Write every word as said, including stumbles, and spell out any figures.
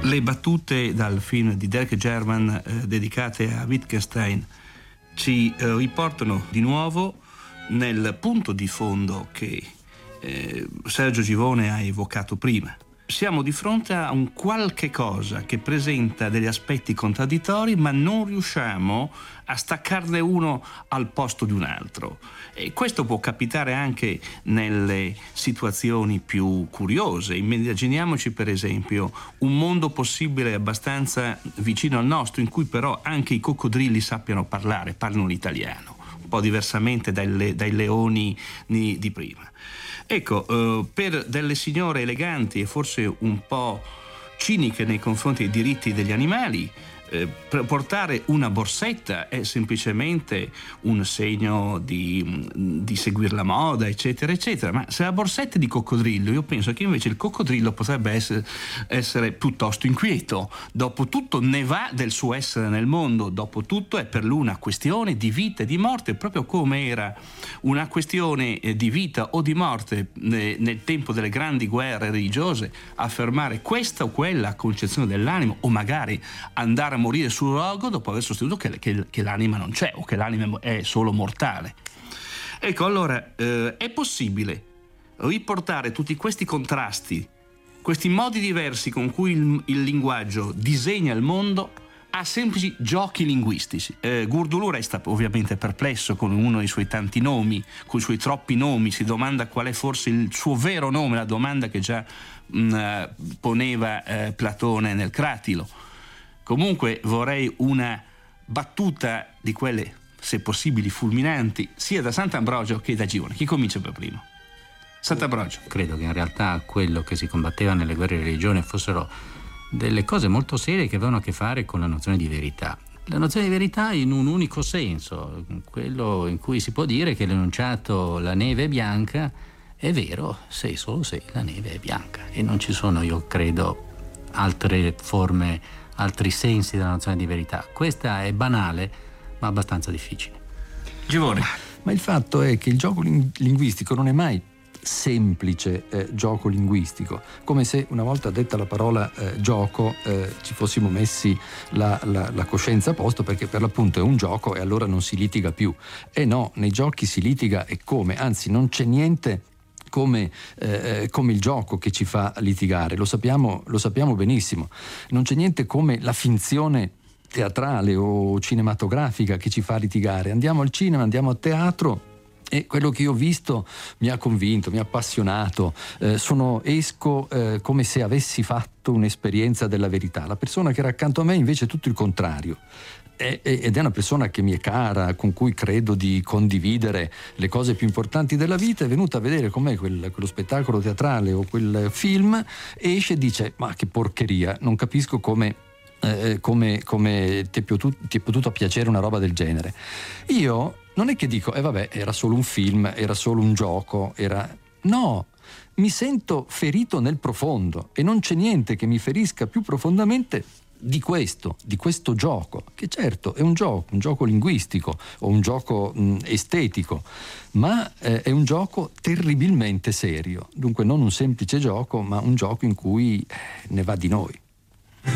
Le battute dal film di Derek Jarman eh, dedicate a Wittgenstein ci eh, riportano di nuovo nel punto di fondo che eh, Sergio Givone ha evocato prima. Siamo di fronte a un qualche cosa che presenta degli aspetti contraddittori, ma non riusciamo a staccarne uno al posto di un altro. E questo può capitare anche nelle situazioni più curiose. Immaginiamoci per esempio un mondo possibile abbastanza vicino al nostro, in cui però anche i coccodrilli sappiano parlare, parlino l'italiano, un po' diversamente dai, dai leoni di, di prima. Ecco, eh, per delle signore eleganti e forse un po' ciniche nei confronti dei diritti degli animali, eh, portare una borsetta è semplicemente un segno di, di seguire la moda, eccetera, eccetera. Ma se la borsetta è di coccodrillo, io penso che invece il coccodrillo potrebbe essere, essere piuttosto inquieto. Dopotutto ne va del suo essere nel mondo, dopotutto è per lui una questione di vita e di morte, proprio come era una questione di vita o di morte nel tempo delle grandi guerre religiose, affermare questa o quella concezione dell'animo, o magari andare a morire sul rogo dopo aver sostenuto che, che, che l'anima non c'è o che l'anima è solo mortale. Ecco, allora eh, è possibile riportare tutti questi contrasti, questi modi diversi con cui il, il linguaggio disegna il mondo, a semplici giochi linguistici. Eh, Gurdulù resta ovviamente perplesso con uno dei suoi tanti nomi, con i suoi troppi nomi, si domanda qual è forse il suo vero nome, la domanda che già mh, poneva eh, Platone nel Cratilo. Comunque vorrei una battuta di quelle, se possibili, fulminanti, sia da Sant'Ambrogio che da Givone. Chi comincia per primo? Sant'Ambrogio. Credo che in realtà quello che si combatteva nelle guerre di religione fossero delle cose molto serie che avevano a che fare con la nozione di verità. La nozione di verità in un unico senso, quello in cui si può dire che l'enunciato "la neve è bianca" è vero se e solo se la neve è bianca, e non ci sono, io credo, altre forme, altri sensi della nozione di verità. Questa è banale ma abbastanza difficile. Givone. Ma il fatto è che il gioco ling- linguistico non è mai semplice eh, gioco linguistico, come se una volta detta la parola eh, gioco eh, ci fossimo messi la, la, la coscienza a posto, perché per l'appunto è un gioco e allora non si litiga più. E no, nei giochi si litiga, e come, anzi non c'è niente come, eh, come il gioco che ci fa litigare, lo sappiamo, lo sappiamo benissimo. Non c'è niente come la finzione teatrale o cinematografica che ci fa litigare. Andiamo al cinema, andiamo a teatro, e quello che io ho visto mi ha convinto, mi ha appassionato, eh, sono, esco eh, come se avessi fatto un'esperienza della verità. La persona che era accanto a me invece è tutto il contrario, è, è, ed è una persona che mi è cara, con cui credo di condividere le cose più importanti della vita. È venuta a vedere con me quel, quello spettacolo teatrale o quel film, e esce e dice: ma che porcheria, non capisco come eh, come, come ti è potuto, ti è potuto piacere una roba del genere. Io non è che dico, eh vabbè, era solo un film, era solo un gioco, era... No, mi sento ferito nel profondo, e non c'è niente che mi ferisca più profondamente di questo, di questo gioco, che certo è un gioco, un gioco linguistico o un gioco mh, estetico, ma eh, è un gioco terribilmente serio. Dunque non un semplice gioco, ma un gioco in cui eh, ne va di noi.